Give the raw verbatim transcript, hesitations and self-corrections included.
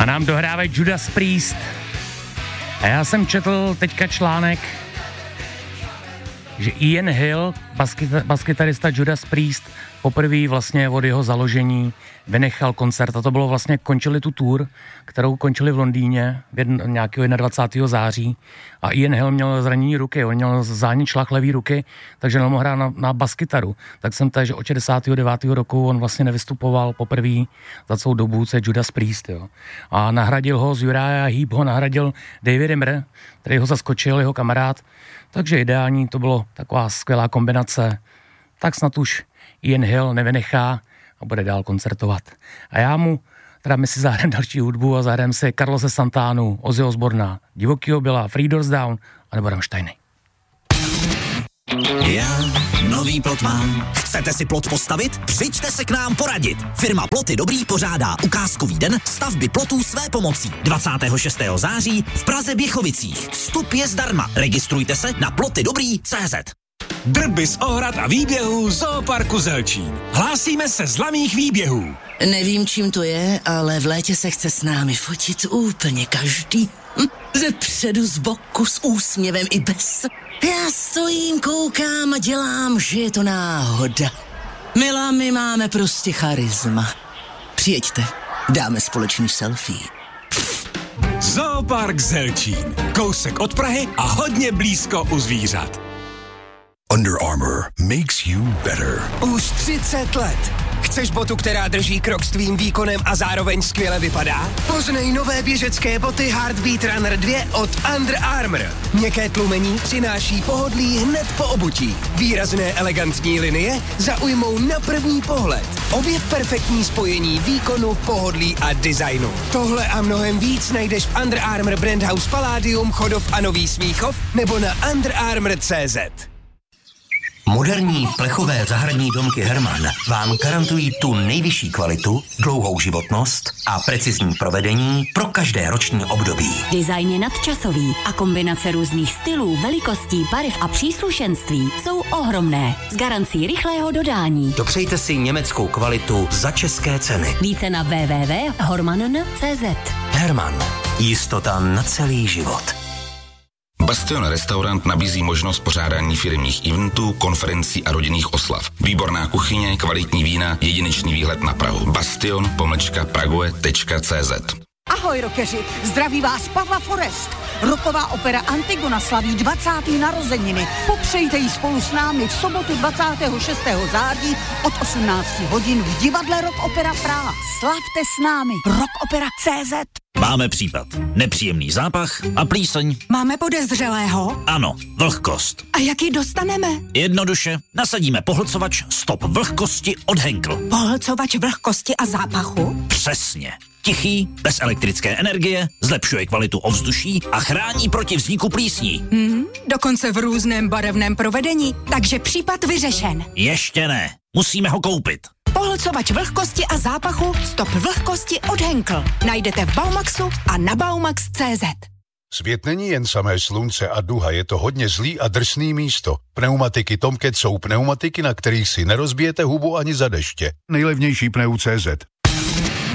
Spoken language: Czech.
A nám dohrávají Judas Priest. A já jsem četl teďka článek, že Ian Hill, baskytarista Judas Priest, poprvé vlastně od jeho založení vynechal koncert a to bylo vlastně, končili tu tour, kterou končili v Londýně nějakého dvacátého prvního září a Ian Hill měl zranění ruky, on měl zánět šlach levý ruky, takže nemohl hrát na, na baskytaru. Tak jsem tady, že od šedesátého devátého roku on vlastně nevystupoval poprvé za celou dobu, co je Judas Priest, jo. A nahradil ho z Uriah Heep, ho nahradil David Rimmer, který ho zaskočil, jeho kamarád, takže ideální, to bylo taková skvělá kombinace. Tak snad už Ian Hill nevynechá a bude dál koncertovat. A já mu, teda my si zahrajeme další hudbu a zahrajeme si Carlose Santanu, Ozzy Osborna, Divokýho Billa, Three Doors Down a nebo Rammsteiny. Já nový plot mám. Chcete si plot postavit? Přijďte se k nám poradit. Firma Ploty Dobrý pořádá ukázkový den stavby plotů své pomocí. dvacátého šestého září v Praze Běchovicích. Vstup je zdarma. Registrujte se na ploty dobrý tečka cé zet. Drby z ohrad a výběhů Zooparku Zelčín. Hlásíme se z laných výběhů. Nevím, čím to je, ale v létě se chce s námi fotit úplně každý. Hm, ze předu, z boku, s úsměvem i bez. Já stojím, koukám a dělám, že je to náhoda. Milá, my máme prostě charisma. Přijeďte, dáme společný selfie. Zoopark Zelčín. Kousek od Prahy a hodně blízko u zvířat. Under Armour makes you better. Už třicet let. Chceš botu, která drží krok s tvým výkonem a zároveň skvěle vypadá? Poznej nové běžecké boty Heartbeat Runner dva od Under Armour. Měkké tlumení přináší pohodlí hned po obutí. Výrazné elegantní linie zaujmou na první pohled. Objev perfektní spojení výkonu, pohodlí a designu. Tohle a mnohem víc najdeš v Under Armour Brand House Palladium, Chodov a Nový Smíchov nebo na under armour tečka cé zet. Moderní plechové zahradní domky Hermann vám garantují tu nejvyšší kvalitu, dlouhou životnost a precizní provedení pro každé roční období. Design je nadčasový a kombinace různých stylů, velikostí, barev a příslušenství jsou ohromné. S garancí rychlého dodání. Dopřejte si německou kvalitu za české ceny. Více na w w w tečka hormann tečka cé zet. Hermann. Jistota na celý život. Bastion Restaurant nabízí možnost pořádání firemních eventů, konferencí a rodinných oslav. Výborná kuchyně, kvalitní vína, jedinečný výhled na Prahu. Bastion pomlčka prague tečka cé zet. Ahoj rockeři, zdraví vás Pavla Forest. Rocková opera Antigona slaví dvacáté narozeniny. Popřejte ji spolu s námi v sobotu dvacátého šestého září od osmnácti hodin v divadle Rock Opera Praha. Slavte s námi rockopera tečka cé zet. Máme případ. Nepříjemný zápach a plíseň. Máme podezřelého? Ano, vlhkost. A jak ji dostaneme? Jednoduše, nasadíme pohlcovač Stop vlhkosti od Henkel. Pohlcovač vlhkosti a zápachu? Přesně. Tichý, bez elektrické energie, zlepšuje kvalitu ovzduší a chrání proti vzniku plísní. Hmm, dokonce v různém barevném provedení, takže případ vyřešen. Ještě ne, musíme ho koupit. Pohlcovač vlhkosti a zápachu Stop vlhkosti od Henkel. Najdete v Baumaxu a na baumax tečka cé zet. Svět není jen samé slunce a duha, je to hodně zlý a drsný místo. Pneumatiky Tomcat jsou pneumatiky, na kterých si nerozbijete hubu ani za deště. Nejlevnější pneu tečka cé zet.